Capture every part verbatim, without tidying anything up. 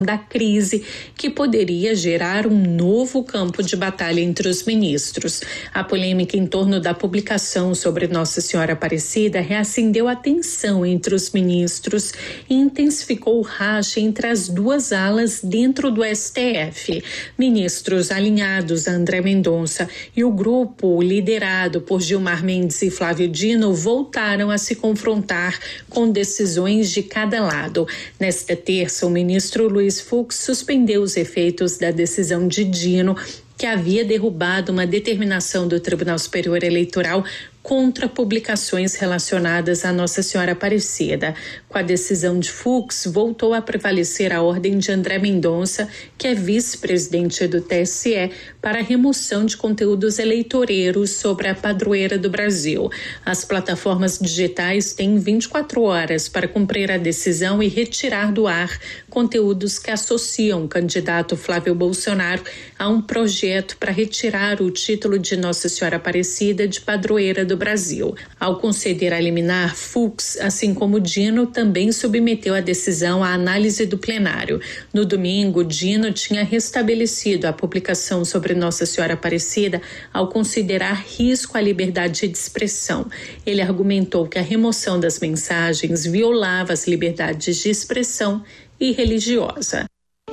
da crise que poderia gerar um novo campo de batalha entre os ministros. A polêmica em torno da publicação sobre Nossa Senhora Aparecida reacendeu a tensão entre os ministros e intensificou o racha entre as duas alas dentro do S T F. Ministros alinhados a André Mendonça e o grupo liderado por Gilmar Mendes e Flávio Dino voltaram a se confrontar com decisões de cada lado. Nesta terça, o ministro Luiz Fux suspendeu os efeitos da decisão de Dino, que havia derrubado uma determinação do Tribunal Superior Eleitoral contra publicações relacionadas a Nossa Senhora Aparecida. Com a decisão de Fux, voltou a prevalecer a ordem de André Mendonça, que é vice-presidente do T S E, para a remoção de conteúdos eleitoreiros sobre a padroeira do Brasil. As plataformas digitais têm vinte e quatro horas para cumprir a decisão e retirar do ar conteúdos que associam o candidato Flávio Bolsonaro a um projeto para retirar o título de Nossa Senhora Aparecida de padroeira do Brasil. Ao conceder a liminar, Fux, assim como Dino, também submeteu a decisão à análise do plenário. No domingo, Dino tinha restabelecido a publicação sobre Nossa Senhora Aparecida ao considerar risco à liberdade de expressão. Ele argumentou que a remoção das mensagens violava as liberdades de expressão e religiosa.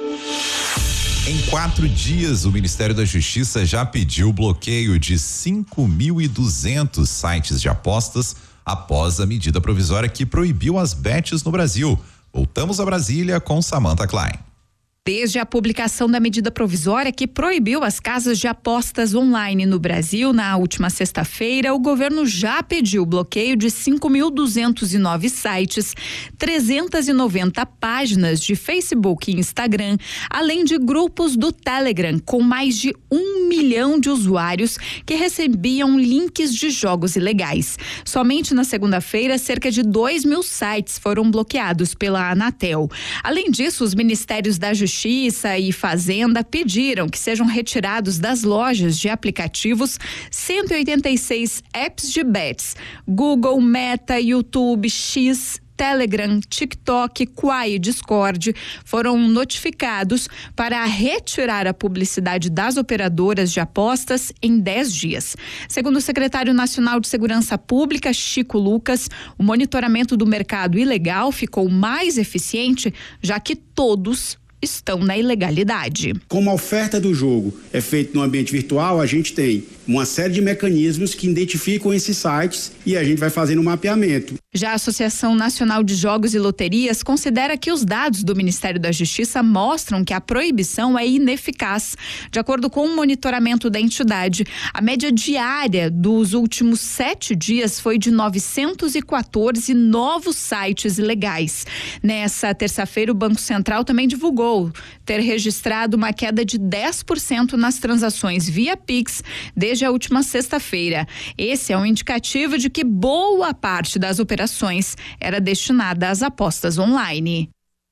Em quatro dias, o Ministério da Justiça já pediu bloqueio de cinco mil e duzentos sites de apostas após a medida provisória que proibiu as bets no Brasil. Voltamos a Brasília com Samantha Klein. Desde a publicação da medida provisória que proibiu as casas de apostas online no Brasil na última sexta-feira, o governo já pediu bloqueio de cinco mil duzentos e nove sites, trezentas e noventa páginas de Facebook e Instagram, além de grupos do Telegram com mais de um milhão de usuários que recebiam links de jogos ilegais. Somente na segunda-feira, cerca de dois mil sites foram bloqueados pela Anatel. Além disso, os ministérios da Justiça Justiça e Fazenda pediram que sejam retirados das lojas de aplicativos cento e oitenta e seis apps de bets. Google, Meta, YouTube, X, Telegram, TikTok, Quai e Discord foram notificados para retirar a publicidade das operadoras de apostas em dez dias. Segundo o secretário nacional de Segurança Pública, Chico Lucas, o monitoramento do mercado ilegal ficou mais eficiente, já que todos estão na ilegalidade. Como a oferta do jogo é feita no ambiente virtual, a gente tem uma série de mecanismos que identificam esses sites e a gente vai fazendo um mapeamento. Já a Associação Nacional de Jogos e Loterias considera que os dados do Ministério da Justiça mostram que a proibição é ineficaz. De acordo com o monitoramento da entidade, a média diária dos últimos sete dias foi de novecentos e quatorze novos sites ilegais. Nessa terça-feira, o Banco Central também divulgou ter registrado uma queda de dez por cento nas transações via Pix desde a última sexta-feira. Esse é um indicativo de que boa parte das operações era destinada às apostas online.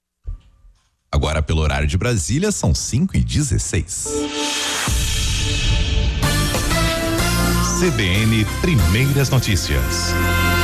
Agora, pelo horário de Brasília, são cinco e dezesseis. C B N Primeiras Notícias.